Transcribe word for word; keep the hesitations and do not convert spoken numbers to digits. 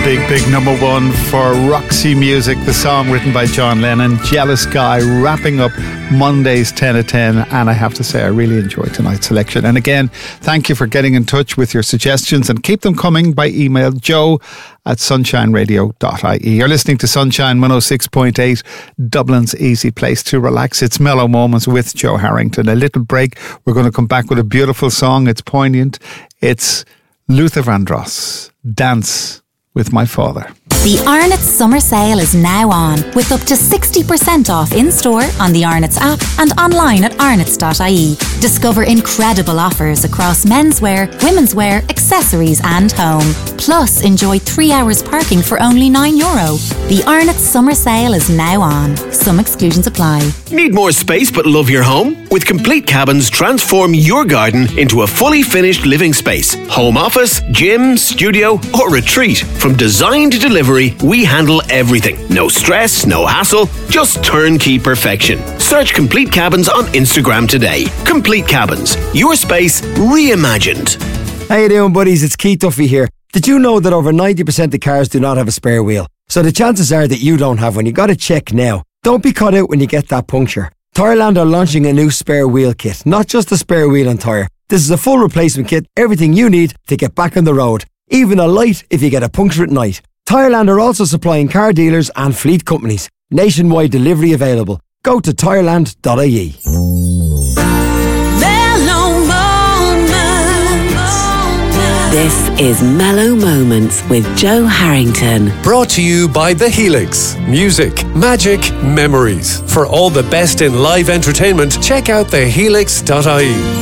big, big number one for Roxy Music, the song written by John Lennon, Jealous Guy, wrapping up Monday's ten at ten. And I have to say, I really enjoyed tonight's selection. And again, thank you for getting in touch with your suggestions, and keep them coming by email, joe at sunshine radio dot I E. You're listening to Sunshine one oh six point eight, Dublin's easy place to relax. It's Mellow Moments with Joe Harrington. A little break. We're going to come back with a beautiful song. It's poignant. It's Luther Vandross, Dance with My Father. The Arnott's summer sale is now on, with up to sixty percent off in-store, on the Arnott's app and online at arnott's dot I E. Discover incredible offers across menswear, women's wear, accessories and home. Plus, enjoy three hours parking for only nine euro. The Arnott's summer sale is now on. Some exclusions apply. Need more space but love your home? With Complete Cabins, transform your garden into a fully finished living space. Home office, gym, studio or retreat. From design to delivery, we handle everything. No stress, no hassle, just turnkey perfection. Search Complete Cabins on Instagram today. Complete Cabins, your space reimagined. How you doing, buddies? It's Keith Duffy here. Did you know that over ninety percent of cars do not have a spare wheel? So the chances are that you don't have one. You got to check now. Don't be caught out when you get that puncture. Tyreland are launching a new spare wheel kit. Not just a spare wheel and tyre. This is a full replacement kit. Everything you need to get back on the road. Even a light if you get a puncture at night. Tyreland are also supplying car dealers and fleet companies. Nationwide delivery available. Go to tyreland dot I E. Mellow Moments. This is Mellow Moments with Joe Harrington. Brought to you by The Helix. Music, magic, memories. For all the best in live entertainment, check out the helix dot I E.